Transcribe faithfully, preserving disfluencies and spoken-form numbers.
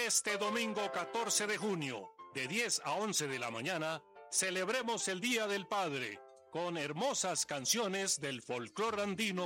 Este domingo catorce de junio, de diez a once de la mañana, celebremos el Día del Padre con hermosas canciones del folclore andino